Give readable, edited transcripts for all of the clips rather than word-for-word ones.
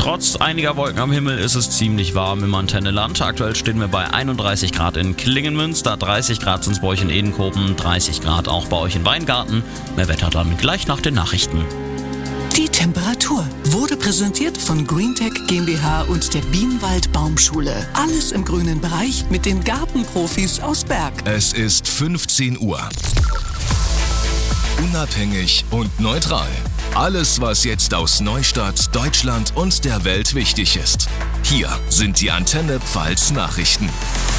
Trotz einiger Wolken am Himmel ist es ziemlich warm im Antenneland. Aktuell stehen wir bei 31 Grad in Klingenmünster, 30 Grad sind es bei euch in Edenkoben, 30 Grad auch bei euch in Weingarten. Mehr Wetter dann gleich nach den Nachrichten. Die Temperatur wurde präsentiert von Greentech GmbH und der Bienenwald Baumschule. Alles im grünen Bereich mit den Gartenprofis aus Berg. Es ist 15 Uhr. Unabhängig und neutral. Alles, was jetzt aus Neustadt, Deutschland und der Welt wichtig ist. Hier sind die Antenne Pfalz Nachrichten.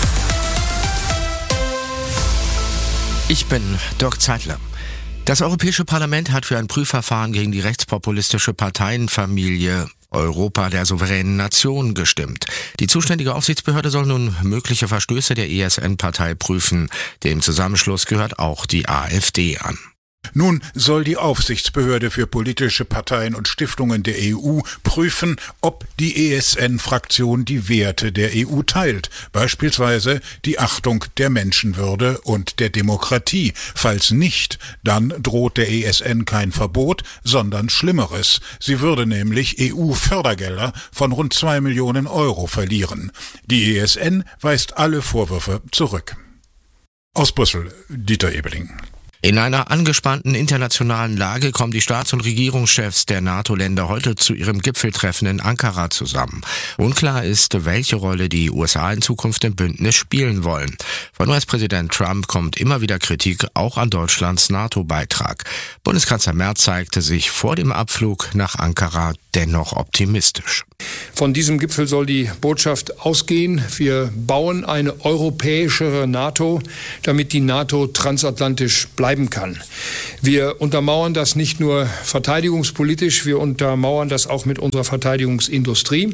Ich bin Dirk Zeitler. Das Europäische Parlament hat für ein Prüfverfahren gegen die rechtspopulistische Parteienfamilie Europa der souveränen Nation gestimmt. Die zuständige Aufsichtsbehörde soll nun mögliche Verstöße der ESN-Partei prüfen. Dem Zusammenschluss gehört auch die AfD an. Nun soll die Aufsichtsbehörde für politische Parteien und Stiftungen der EU prüfen, ob die ESN-Fraktion die Werte der EU teilt, beispielsweise die Achtung der Menschenwürde und der Demokratie. Falls nicht, dann droht der ESN kein Verbot, sondern Schlimmeres. Sie würde nämlich EU-Fördergelder von rund 2 Millionen Euro verlieren. Die ESN weist alle Vorwürfe zurück. Aus Brüssel, Dieter Ebeling. In einer angespannten internationalen Lage kommen die Staats- und Regierungschefs der NATO-Länder heute zu ihrem Gipfeltreffen in Ankara zusammen. Unklar ist, welche Rolle die USA in Zukunft im Bündnis spielen wollen. Von US-Präsident Trump kommt immer wieder Kritik, auch an Deutschlands NATO-Beitrag. Bundeskanzler Merz zeigte sich vor dem Abflug nach Ankara dennoch optimistisch. Von diesem Gipfel soll die Botschaft ausgehen: Wir bauen eine europäischere NATO, damit die NATO transatlantisch bleiben kann. Wir untermauern das nicht nur verteidigungspolitisch, wir untermauern das auch mit unserer Verteidigungsindustrie.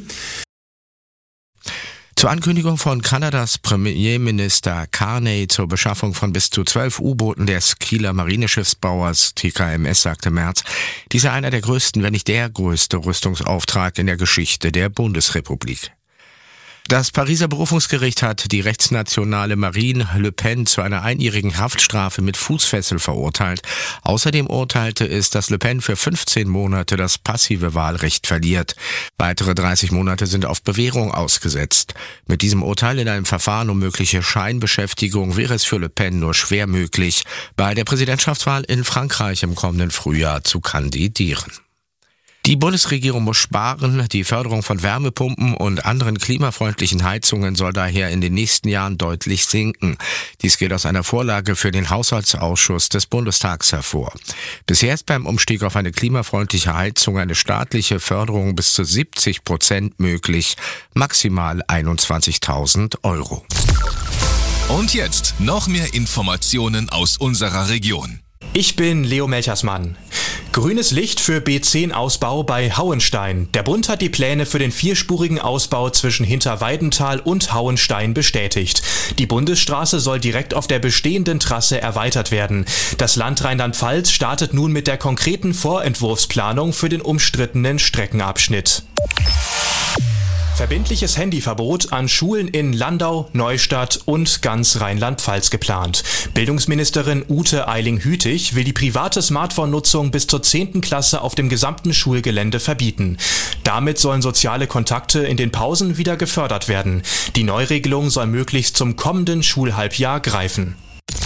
Zur Ankündigung von Kanadas Premierminister Carney zur Beschaffung von bis zu 12 U-Booten des Kieler Marineschiffsbauers TKMS sagte Merz, dies sei einer der größten, wenn nicht der größte Rüstungsauftrag in der Geschichte der Bundesrepublik. Das Pariser Berufungsgericht hat die rechtsnationale Marine Le Pen zu einer einjährigen Haftstrafe mit Fußfessel verurteilt. Außerdem urteilte es, dass Le Pen für 15 Monate das passive Wahlrecht verliert. Weitere 30 Monate sind auf Bewährung ausgesetzt. Mit diesem Urteil in einem Verfahren um mögliche Scheinbeschäftigung wäre es für Le Pen nur schwer möglich, bei der Präsidentschaftswahl in Frankreich im kommenden Frühjahr zu kandidieren. Die Bundesregierung muss sparen. Die Förderung von Wärmepumpen und anderen klimafreundlichen Heizungen soll daher in den nächsten Jahren deutlich sinken. Dies geht aus einer Vorlage für den Haushaltsausschuss des Bundestags hervor. Bisher ist beim Umstieg auf eine klimafreundliche Heizung eine staatliche Förderung bis zu 70% möglich, maximal 21.000 Euro. Und jetzt noch mehr Informationen aus unserer Region. Ich bin Leo Melchersmann. Grünes Licht für B10-Ausbau bei Hauenstein. Der Bund hat die Pläne für den vierspurigen Ausbau zwischen Hinterweidenthal und Hauenstein bestätigt. Die Bundesstraße soll direkt auf der bestehenden Trasse erweitert werden. Das Land Rheinland-Pfalz startet nun mit der konkreten Vorentwurfsplanung für den umstrittenen Streckenabschnitt. Verbindliches Handyverbot an Schulen in Landau, Neustadt und ganz Rheinland-Pfalz geplant. Bildungsministerin Ute Eiling-Hütig will die private Smartphone-Nutzung bis zur 10. Klasse auf dem gesamten Schulgelände verbieten. Damit sollen soziale Kontakte in den Pausen wieder gefördert werden. Die Neuregelung soll möglichst zum kommenden Schulhalbjahr greifen.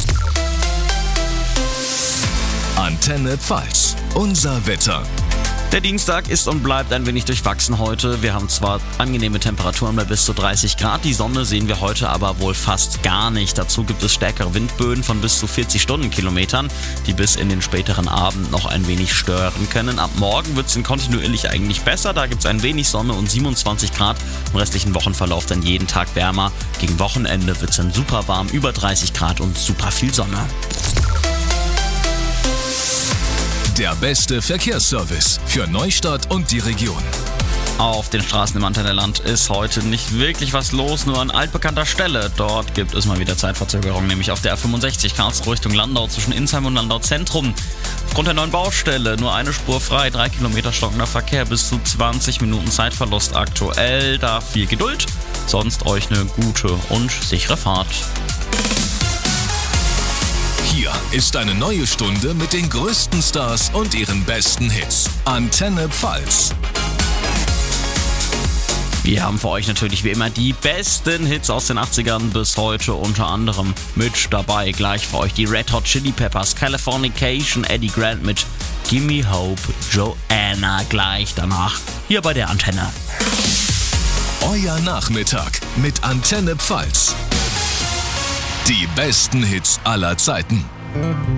Antenne Pfalz, unser Wetter. Der Dienstag ist und bleibt ein wenig durchwachsen heute. Wir haben zwar angenehme Temperaturen bei bis zu 30 Grad, die Sonne sehen wir heute aber wohl fast gar nicht. Dazu gibt es stärkere Windböen von bis zu 40 Stundenkilometern, die bis in den späteren Abend noch ein wenig stören können. Ab morgen wird es dann kontinuierlich eigentlich besser, da gibt es ein wenig Sonne und 27 Grad. Im restlichen Wochenverlauf dann jeden Tag wärmer. Gegen Wochenende wird es dann super warm, über 30 Grad und super viel Sonne. Der beste Verkehrsservice für Neustadt und die Region. Auf den Straßen im Antenneland ist heute nicht wirklich was los, nur an altbekannter Stelle. Dort gibt es mal wieder Zeitverzögerung, nämlich auf der A65 Karlsruhe Richtung Landau zwischen Insheim und Landau Zentrum. Aufgrund der neuen Baustelle nur eine Spur frei, 3 Kilometer stockender Verkehr, bis zu 20 Minuten Zeitverlust aktuell. Da viel Geduld, sonst euch eine gute und sichere Fahrt. Hier ist eine neue Stunde mit den größten Stars und ihren besten Hits. Antenne Pfalz. Wir haben für euch natürlich wie immer die besten Hits aus den 80ern bis heute, unter anderem mit dabei gleich für euch die Red Hot Chili Peppers, Californication, Eddie Grant mit Gimme Hope, Joanna gleich danach hier bei der Antenne. Euer Nachmittag mit Antenne Pfalz. Die besten Hits aller Zeiten.